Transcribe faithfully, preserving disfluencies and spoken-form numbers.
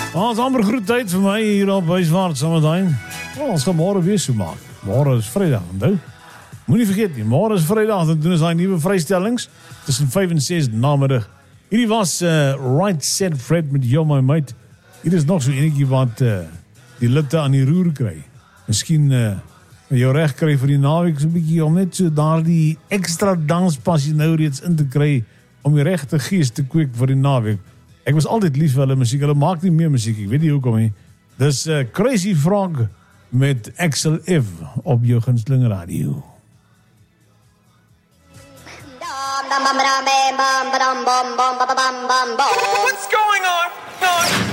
Ons amper groet tyd vir my hier op Wyswaard Sommertuin. Oh, ons gaan môre weer so maak. Môre is Vrydag, onthou. Moenie vergeet nie, môre is Vrydag, dan doen ons daai nuwe vrystellings tussen vyf en ses namiddag. Hierdie was uh, Right Said Fred met Yo My Mate. Hier is nog so enetjie wat uh, die litte aan die roer kry. Miskien uh, jou reg kry vir die naweek so 'n bietjie om net so daardie ekstra danspassie nou reeds in te kry om die regte gees te kweek vir die naweek. Ek was altyd lief vir hulle musiek. Hulle maak nie meer musiek. Ek weet nie hoekom nie. Dis uh, Crazy Frog met Axel F op jou gunsteling radio. What's going on?